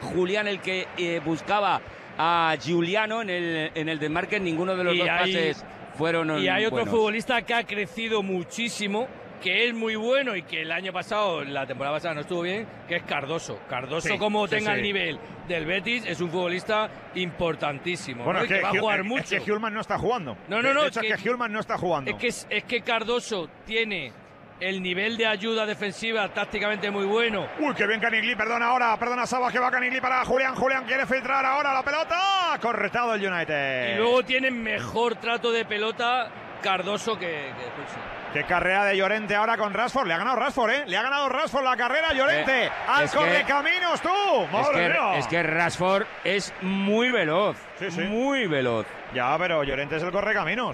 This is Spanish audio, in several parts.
Julián el que buscaba a Giuliano en el desmarque. Ninguno de los dos pases fueron Y hay otro buenos. futbolista que ha crecido muchísimo, que es muy bueno y que el año pasado, la temporada pasada no estuvo bien, que es Cardoso. Cardoso, como tenga el nivel del Betis, es un futbolista importantísimo. Bueno, ¿no? es que va a jugar mucho. Es que Hjulmand no está jugando. No, de hecho, es que Hjulmand no está jugando. Es que Cardoso tiene el nivel de ayuda defensiva tácticamente muy bueno. Uy, qué bien Canigli, perdona Sabas, que va Canigli para Julián. Julián quiere filtrar ahora la pelota. Corretado el United. Y luego tiene mejor trato de pelota Cardoso que Fulsi. Qué carrera de Llorente ahora con Rashford. Le ha ganado Rashford, ¿eh? Le ha ganado Rashford la carrera a Llorente. ¡Al correcaminos, tú! Es que Rashford es muy veloz. Sí. Muy veloz. Ya, pero Llorente es el correcaminos.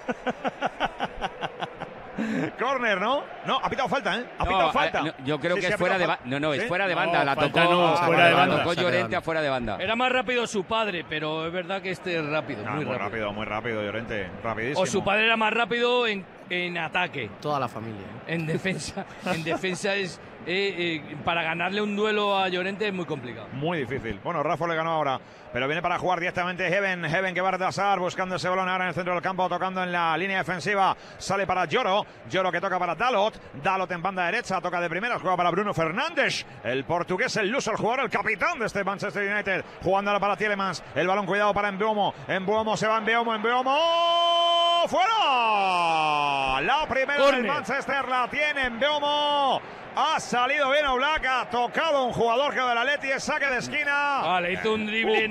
Córner, ¿no? No, ha pitado falta, ¿eh? Ha pitado falta. No, yo creo que es fuera de banda. No, es fuera de banda. La falta tocó, fuera de banda. La tocó Llorente afuera de banda. Era más rápido su padre, pero es verdad que este es rápido, muy rápido. Muy rápido, Llorente. Rapidísimo. O su padre era más rápido en ataque. Toda la familia. En defensa es para ganarle un duelo a Llorente es muy complicado. Muy difícil. Bueno, Rafa le ganó ahora, pero viene para jugar directamente Heaven que va a retrasar, buscando ese balón ahora en el centro del campo, tocando en la línea defensiva. Sale para Lloro que toca para Dalot en banda derecha, toca de primera, juega para Bruno Fernández, el portugués, el luso, el jugador, el capitán de este Manchester United, jugándola para Tielemans, el balón cuidado para Mbeumo se va Mbeumo, ¡fuera! La primera del Manchester la tiene Mbeumo. Ha salido bien Oblak, ha tocado un jugador que del Atleti, es saque de esquina. Le hizo un drible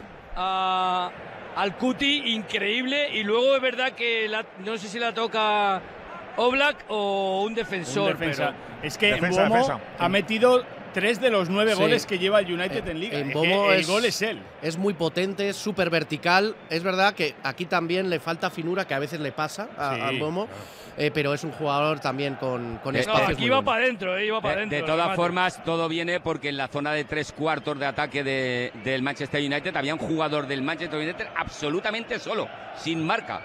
al Cuti increíble, y luego es verdad que no sé si la toca Oblak o un defensor. Pero es que Mbeumo ha metido 3 de los 9 goles que lleva el United en Liga. El gol es él. Es muy potente, es súper vertical. Es verdad que aquí también le falta finura, que a veces le pasa a Mbeumo. Pero es un jugador también con espacio. Aquí iba para adentro, iba para adentro. De todas formas, todo viene porque en la zona de 3/4 de ataque del Manchester United había un jugador del Manchester United absolutamente solo, sin marca.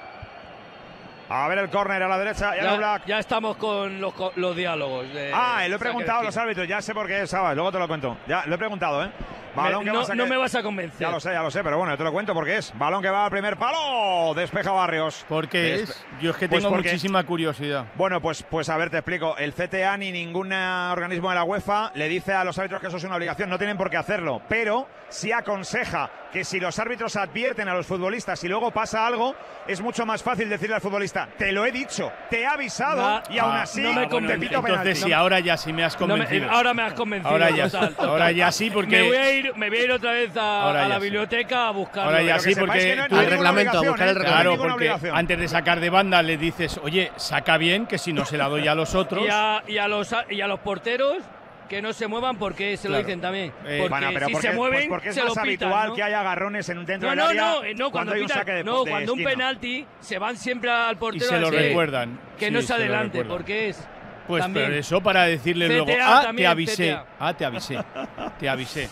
A ver el córner a la derecha. Ya estamos con los diálogos. Lo he preguntado a los árbitros, ya sé por qué, ¿sabes? Luego te lo cuento. Ya lo he preguntado, ¿eh? Balón no me vas a convencer. Ya lo sé, pero bueno, yo te lo cuento porque es balón que va al primer palo. Despeja Barrios. ¿Por qué es? Yo es que tengo muchísima curiosidad. Bueno, pues a ver, te explico. El CTA ni ningún organismo de la UEFA le dice a los árbitros que eso es una obligación. No tienen por qué hacerlo, pero sí aconseja que si los árbitros advierten a los futbolistas y luego pasa algo, es mucho más fácil decirle al futbolista: te lo he dicho, te he avisado, y aún así te pito penalti. Entonces sí, ahora ya sí me has convencido. Ahora me has convencido. Ahora ya sí, porque me voy a ir otra vez a la biblioteca a buscarlo. Ahora ya sí, porque al reglamento, a buscar el reglamento. Claro, porque antes de sacar de banda le dices: oye, saca bien, que si no se la doy a los otros. Y a los porteros que no se muevan, porque se lo dicen también. Porque si se mueven, porque es se más lo pitan, habitual, ¿no? que haya agarrones dentro del área. Cuando un penalti se van siempre al portero y se lo recuerdan. Que no se adelante, porque es. Pues también. pero eso para decirle CTA luego, te avisé. CTA. Te avisé.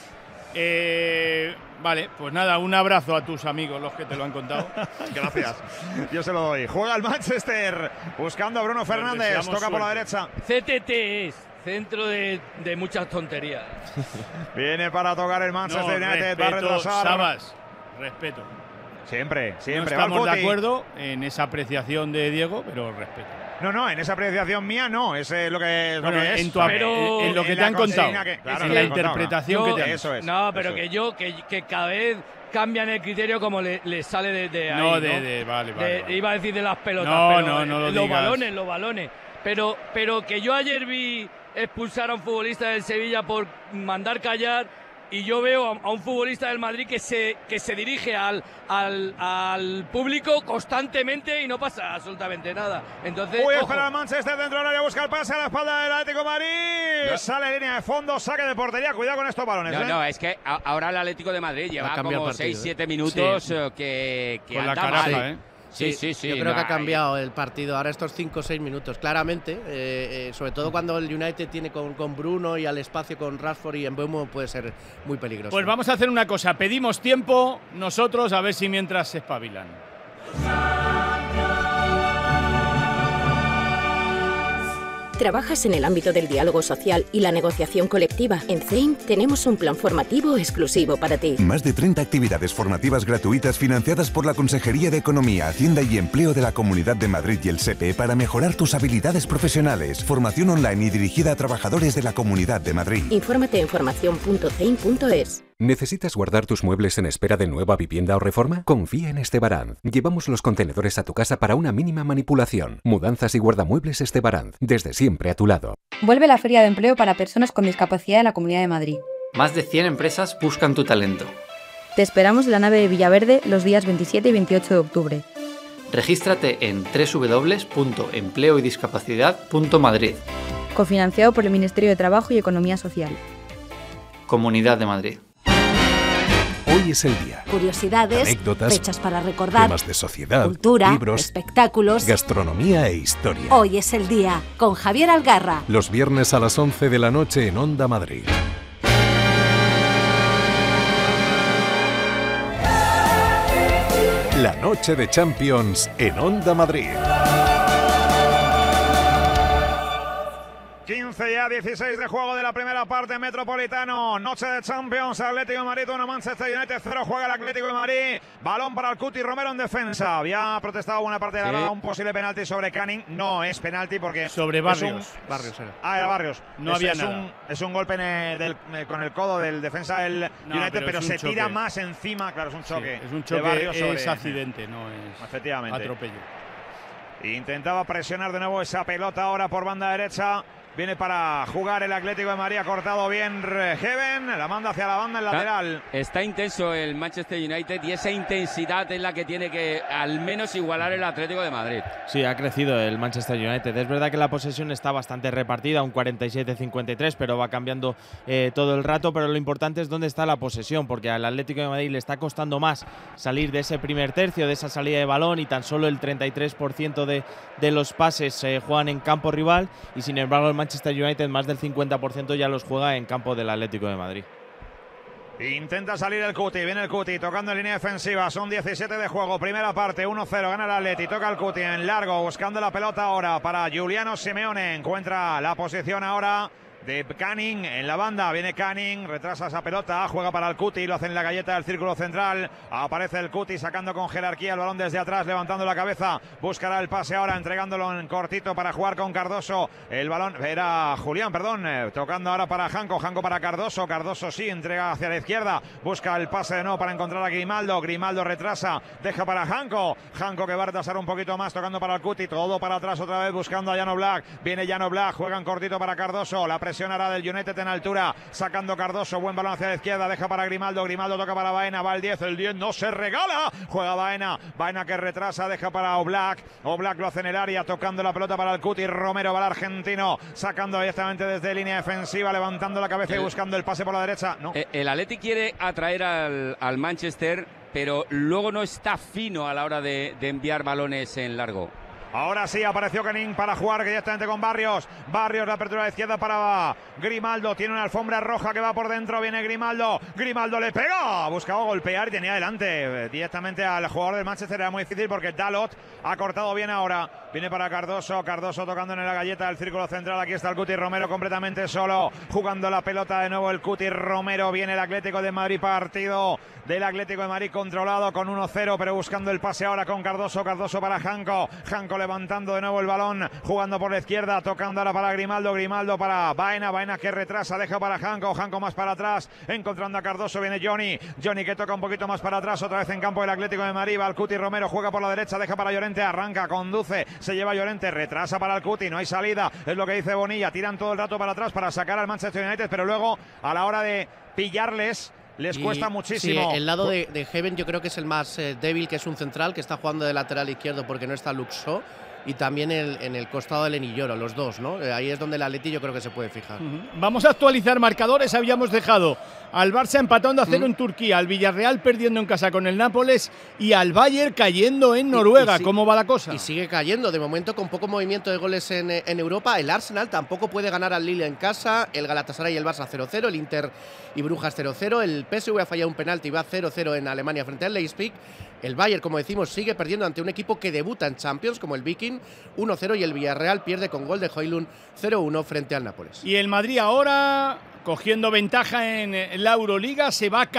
Vale, pues nada, un abrazo a tus amigos, los que te lo han contado. Gracias, yo se lo doy. Juega el Manchester, buscando a Bruno Fernández, toca por la derecha. CTT es centro de muchas tonterías. Viene para tocar el Manchester United, va a retrasar. Sabas, respeto. Siempre. No estamos de acuerdo en esa apreciación de Diego, pero respeto. No, en esa apreciación mía no, es lo que es. En lo que te han contado, en la interpretación que te han Eso es. No, pero que cada vez cambian el criterio como le sale desde ahí. Vale. Iba a decir de las pelotas, no lo digas. Los balones. Pero que yo ayer vi expulsar a un futbolista del Sevilla por mandar callar, y yo veo a un futbolista del Madrid que se dirige al público constantemente y no pasa absolutamente nada. Entonces, espera el Manchester dentro del área, busca el pase a la espalda del Atlético de Madrid. Sale línea de fondo, saque de portería. Cuidado con estos balones. No, es que ahora el Atlético de Madrid lleva como 6-7 minutos que con la anda caraja, mal. Sí. Yo creo que ha cambiado el partido ahora estos 5 o 6 minutos, claramente. Sobre todo cuando el United tiene con Bruno y al espacio con Rashford y Mbeumo, puede ser muy peligroso. Pues vamos a hacer una cosa, pedimos tiempo nosotros, a ver si mientras se espabilan. ¿Trabajas en el ámbito del diálogo social y la negociación colectiva? En CEIM tenemos un plan formativo exclusivo para ti. Más de 30 actividades formativas gratuitas financiadas por la Consejería de Economía, Hacienda y Empleo de la Comunidad de Madrid y el SEPE para mejorar tus habilidades profesionales. Formación online y dirigida a trabajadores de la Comunidad de Madrid. Infórmate en formacion.ceim.es. ¿Necesitas guardar tus muebles en espera de nueva vivienda o reforma? Confía en Estebaranz. Llevamos los contenedores a tu casa para una mínima manipulación. Mudanzas y guardamuebles Estebaranz. Desde siempre a tu lado. Vuelve la Feria de Empleo para personas con discapacidad en la Comunidad de Madrid. Más de 100 empresas buscan tu talento. Te esperamos en la nave de Villaverde los días 27 y 28 de octubre. Regístrate en www.empleoydiscapacidad.madrid. Cofinanciado por el Ministerio de Trabajo y Economía Social. Comunidad de Madrid. Hoy es el día. Curiosidades, anécdotas, fechas para recordar, temas de sociedad, cultura, libros, espectáculos, gastronomía e historia. Hoy es el día, con Javier Algarra. Los viernes a las 11 de la noche en Onda Madrid. La noche de Champions en Onda Madrid. 15 ya, 16 de juego de la primera parte, Metropolitano, noche de Champions, Atlético de Madrid 1, Manchester United 0, juega el Atlético de Madrid, balón para el Cuti Romero en defensa, había protestado buena parte de la grada, un posible penalti sobre Canning, no es penalti porque... Sobre Barrios. Era Barrios. No había nada. Es un golpe con el codo del defensa del United, pero se tira más encima, claro, es un choque. Sí, es un choque, es accidente, no es efectivamente atropello. Intentaba presionar de nuevo esa pelota ahora por banda derecha. Viene para jugar el Atlético de Madrid, ha cortado bien Heaven, la manda hacia la banda en lateral. Está intenso el Manchester United y esa intensidad es la que tiene que al menos igualar el Atlético de Madrid. Sí, ha crecido el Manchester United. Es verdad que la posesión está bastante repartida, un 47-53, pero va cambiando todo el rato. Pero lo importante es dónde está la posesión, porque al Atlético de Madrid le está costando más salir de ese primer tercio, de esa salida de balón, y tan solo el 33% de los pases juegan en campo rival, y sin embargo el Manchester United más del 50% ya los juega en campo del Atlético de Madrid. Intenta salir el Cuti, viene el Cuti tocando en línea defensiva, son 17 de juego, primera parte, 1-0, gana el Atleti, toca el Cuti en largo, buscando la pelota ahora para Giuliano Simeone, encuentra la posición ahora de Canning en la banda, viene Canning, retrasa esa pelota, juega para el Cuti, lo hace en la galleta del círculo central, aparece el Cuti sacando con jerarquía el balón desde atrás, levantando la cabeza, buscará el pase ahora, entregándolo en cortito para jugar con Cardoso, el balón, era Julián, tocando ahora para Janko para Cardoso, Cardoso sí, entrega hacia la izquierda, busca el pase de nuevo para encontrar a Grimaldo retrasa, deja para Janko que va a retrasar un poquito más, tocando para el Cuti, todo para atrás otra vez, buscando a Jan Oblak, viene Jan Oblak, juega en cortito para Cardoso, la presión ahora del United en altura, sacando Cardoso, buen balón hacia la izquierda, deja para Grimaldo toca para Baena, va el 10 no se regala, juega Baena que retrasa, deja para Oblak lo hace en el área, tocando la pelota para el Cuti Romero, va el argentino, sacando directamente desde línea defensiva, levantando la cabeza y buscando el pase por la derecha, no. El Atleti quiere atraer al Manchester, pero luego no está fino a la hora de enviar balones en largo. Ahora sí apareció Canning para jugar directamente con Barrios, la apertura de izquierda para Grimaldo, tiene una alfombra roja que va por dentro, viene Grimaldo le pega, buscaba golpear y tenía delante directamente al jugador del Manchester, era muy difícil porque Dalot ha cortado bien ahora, viene para Cardoso tocando en la galleta del círculo central, aquí está el Cuti Romero completamente solo, jugando la pelota de nuevo el Cuti Romero, viene el Atlético de Madrid, partido del Atlético de Madrid controlado con 1-0, pero buscando el pase ahora con Cardoso para Janko levantando de nuevo el balón, jugando por la izquierda, tocando ahora para Grimaldo para Baena que retrasa, deja para Janko más para atrás, encontrando a Cardoso, viene Johnny que toca un poquito más para atrás, otra vez en campo del Atlético de Madrid, va el Cuti Romero, juega por la derecha, deja para Llorente, arranca, conduce, se lleva Llorente, retrasa para el Cuti, no hay salida, es lo que dice Bonilla, tiran todo el rato para atrás para sacar al Manchester United, pero luego a la hora de pillarles les cuesta muchísimo. Sí, el lado de Heaven yo creo que es el más débil, que es un central que está jugando de lateral izquierdo porque no está Luxo, y también en el costado del Enilloro, los dos, ¿no? Ahí es donde el Atleti yo creo que se puede fijar. Vamos a actualizar marcadores. Habíamos dejado al Barça empatando a 0 en Turquía, al Villarreal perdiendo en casa con el Nápoles y al Bayern cayendo en Noruega. ¿Cómo va la cosa? Y sigue cayendo, de momento con poco movimiento de goles en Europa. El Arsenal tampoco puede ganar al Lille en casa, el Galatasaray y el Barça 0-0, el Inter y Brujas 0-0, el PSV ha fallado un penalti y va 0-0 en Alemania frente al Leipzig. El Bayern, como decimos, sigue perdiendo ante un equipo que debuta en Champions, como el Viking, Sporting 1-0 y el Villarreal pierde con gol de Højlund 0-1 frente al Nápoles. Y el Madrid ahora, cogiendo ventaja en la Euroliga, se va a